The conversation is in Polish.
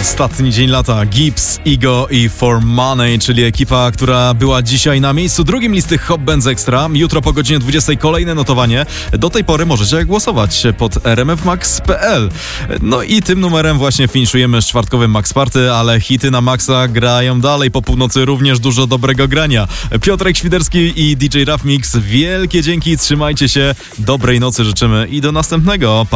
Ostatni dzień lata. Gibbs, Ego i For Money, czyli ekipa, która była dzisiaj na miejscu drugim listy Hot Bands Extra. Jutro po godzinie 20 kolejne notowanie. Do tej pory możecie głosować pod rmfmax.pl. No i tym numerem właśnie finiszujemy z czwartkowym Max Party, ale hity na Maxa grają dalej. Po północy również dużo dobrego grania. Piotrek Świderski i DJ Raf Mix. Wielkie dzięki, trzymajcie się. Dobrej nocy życzymy i do następnego.